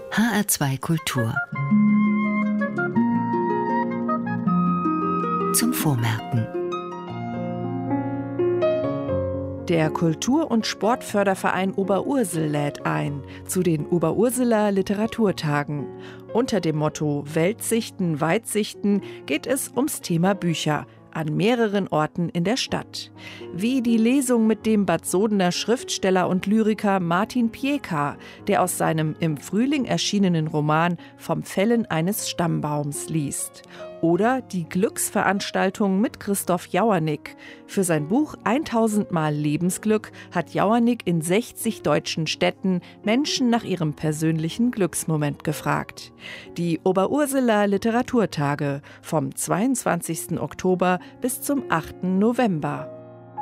HR2 Kultur. Zum Vormerken. Der Kultur- und Sportförderverein Oberursel lädt ein zu den Oberurseler Literaturtagen. Unter dem Motto Weltsichten, Weitsichten geht es ums Thema Bücher an mehreren Orten in der Stadt. Wie die Lesung mit dem Bad Sodener Schriftsteller und Lyriker Martin Pieka, der aus seinem im Frühling erschienenen Roman Vom Fällen eines Stammbaums liest. Oder die Glücksveranstaltung mit Christoph Jauernick. Für sein Buch 1000 Mal Lebensglück hat Jauernick in 60 deutschen Städten Menschen nach ihrem persönlichen Glücksmoment gefragt. Die Oberurseler Literaturtage vom 22. Oktober bis zum 8. November.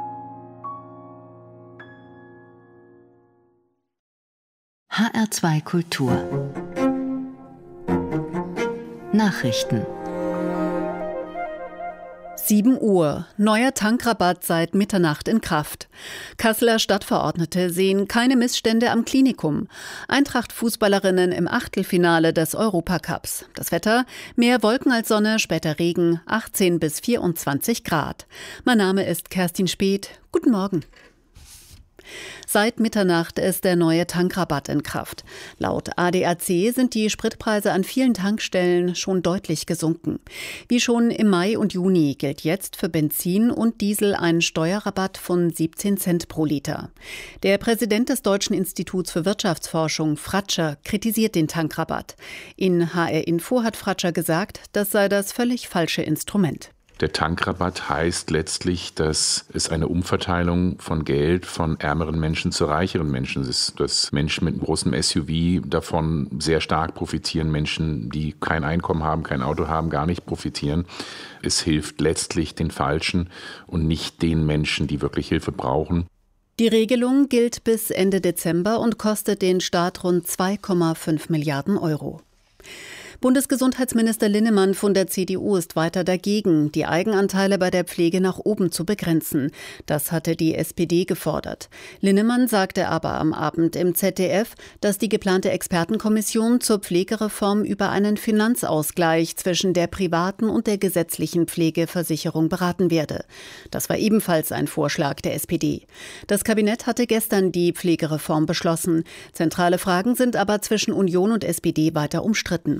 HR2 Kultur. Nachrichten. 7 Uhr. Neuer Tankrabatt seit Mitternacht in Kraft. Kasseler Stadtverordnete sehen keine Missstände am Klinikum. Eintracht-Fußballerinnen im Achtelfinale des Europacups. Das Wetter: mehr Wolken als Sonne, später Regen, 18 bis 24 Grad. Mein Name ist Kerstin Speth. Guten Morgen. Seit Mitternacht ist der neue Tankrabatt in Kraft. Laut ADAC sind die Spritpreise an vielen Tankstellen schon deutlich gesunken. Wie schon im Mai und Juni gilt jetzt für Benzin und Diesel ein Steuerrabatt von 17 Cent pro Liter. Der Präsident des Deutschen Instituts für Wirtschaftsforschung, Fratscher, kritisiert den Tankrabatt. In HR Info hat Fratscher gesagt, das sei das völlig falsche Instrument. Der Tankrabatt heißt letztlich, dass es eine Umverteilung von Geld von ärmeren Menschen zu reicheren Menschen ist. Dass Menschen mit einem großen SUV davon sehr stark profitieren, Menschen, die kein Einkommen haben, kein Auto haben, gar nicht profitieren. Es hilft letztlich den Falschen und nicht den Menschen, die wirklich Hilfe brauchen. Die Regelung gilt bis Ende Dezember und kostet den Staat rund 2,5 Milliarden Euro. Bundesgesundheitsminister Linnemann von der CDU ist weiter dagegen, die Eigenanteile bei der Pflege nach oben zu begrenzen. Das hatte die SPD gefordert. Linnemann sagte aber am Abend im ZDF, dass die geplante Expertenkommission zur Pflegereform über einen Finanzausgleich zwischen der privaten und der gesetzlichen Pflegeversicherung beraten werde. Das war ebenfalls ein Vorschlag der SPD. Das Kabinett hatte gestern die Pflegereform beschlossen. Zentrale Fragen sind aber zwischen Union und SPD weiter umstritten.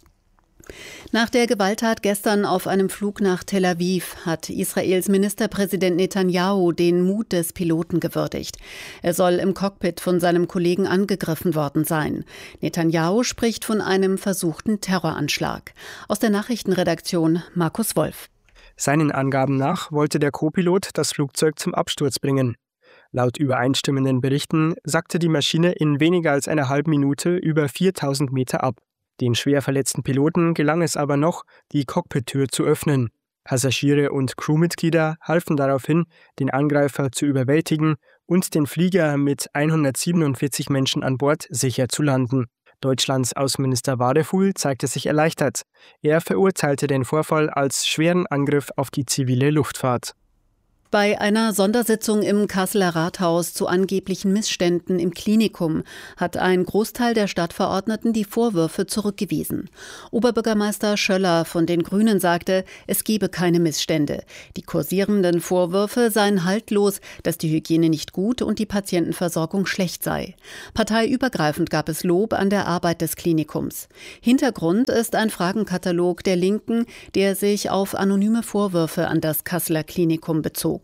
Nach der Gewalttat gestern auf einem Flug nach Tel Aviv hat Israels Ministerpräsident Netanyahu den Mut des Piloten gewürdigt. Er soll im Cockpit von seinem Kollegen angegriffen worden sein. Netanyahu spricht von einem versuchten Terroranschlag. Aus der Nachrichtenredaktion Markus Wolf. Seinen Angaben nach wollte der Co-Pilot das Flugzeug zum Absturz bringen. Laut übereinstimmenden Berichten sackte die Maschine in weniger als einer halben Minute über 4000 Meter ab. Den schwer verletzten Piloten gelang es aber noch, die Cockpit-Tür zu öffnen. Passagiere und Crewmitglieder halfen daraufhin, den Angreifer zu überwältigen und den Flieger mit 147 Menschen an Bord sicher zu landen. Deutschlands Außenminister Wadefuhl zeigte sich erleichtert. Er verurteilte den Vorfall als schweren Angriff auf die zivile Luftfahrt. Bei einer Sondersitzung im Kasseler Rathaus zu angeblichen Missständen im Klinikum hat ein Großteil der Stadtverordneten die Vorwürfe zurückgewiesen. Oberbürgermeister Schöller von den Grünen sagte, es gebe keine Missstände. Die kursierenden Vorwürfe seien haltlos, dass die Hygiene nicht gut und die Patientenversorgung schlecht sei. Parteiübergreifend gab es Lob an der Arbeit des Klinikums. Hintergrund ist ein Fragenkatalog der Linken, der sich auf anonyme Vorwürfe an das Kasseler Klinikum bezog.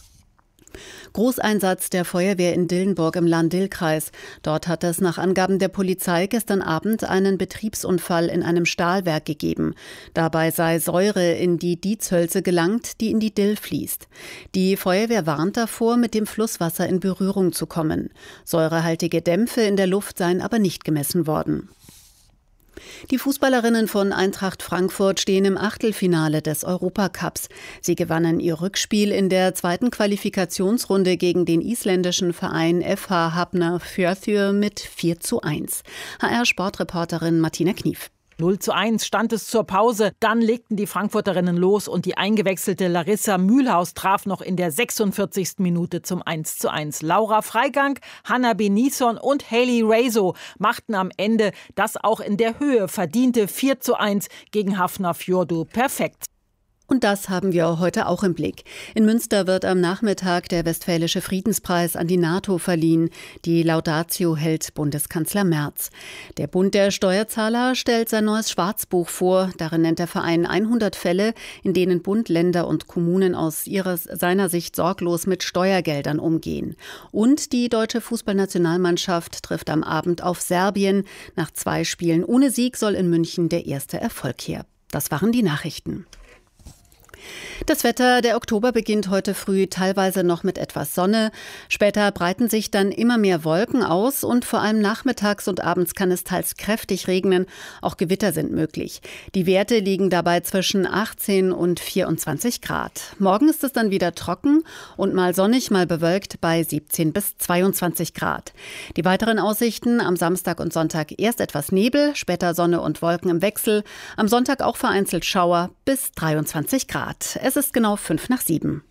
Großeinsatz der Feuerwehr in Dillenburg im Lahn-Dill-Kreis. Dort hat es nach Angaben der Polizei gestern Abend einen Betriebsunfall in einem Stahlwerk gegeben. Dabei sei Säure in die Diezhölze gelangt, die in die Dill fließt. Die Feuerwehr warnt davor, mit dem Flusswasser in Berührung zu kommen. Säurehaltige Dämpfe in der Luft seien aber nicht gemessen worden. Die Fußballerinnen von Eintracht Frankfurt stehen im Achtelfinale des Europacups. Sie gewannen ihr Rückspiel in der zweiten Qualifikationsrunde gegen den isländischen Verein FH Hafnarfjörður mit 4:1. HR-Sportreporterin Martina Knief. 0:1 stand es zur Pause. Dann legten die Frankfurterinnen los und die eingewechselte Larissa Mühlhaus traf noch in der 46. Minute zum 1:1. Laura Freigang, Hanna Benison und Hayley Raso machten am Ende das auch in der Höhe verdiente 4:1 gegen Hafnarfjordur perfekt. Und das haben wir heute auch im Blick. In Münster wird am Nachmittag der Westfälische Friedenspreis an die NATO verliehen. Die Laudatio hält Bundeskanzler Merz. Der Bund der Steuerzahler stellt sein neues Schwarzbuch vor. Darin nennt der Verein 100 Fälle, in denen Bund, Länder und Kommunen aus seiner Sicht sorglos mit Steuergeldern umgehen. Und die deutsche Fußballnationalmannschaft trifft am Abend auf Serbien. Nach 2 Spielen ohne Sieg soll in München der erste Erfolg her. Das waren die Nachrichten. Das Wetter, der Oktober beginnt heute früh teilweise noch mit etwas Sonne. Später breiten sich dann immer mehr Wolken aus und vor allem nachmittags und abends kann es teils kräftig regnen. Auch Gewitter sind möglich. Die Werte liegen dabei zwischen 18 und 24 Grad. Morgen ist es dann wieder trocken und mal sonnig, mal bewölkt bei 17 bis 22 Grad. Die weiteren Aussichten: am Samstag und Sonntag erst etwas Nebel, später Sonne und Wolken im Wechsel. Am Sonntag auch vereinzelt Schauer bis 23 Grad. Es ist genau 6:55.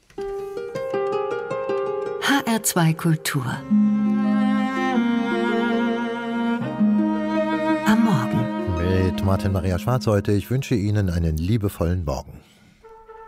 HR2 Kultur. Am Morgen. Mit Martin Maria Schwarz heute. Ich wünsche Ihnen einen liebevollen Morgen.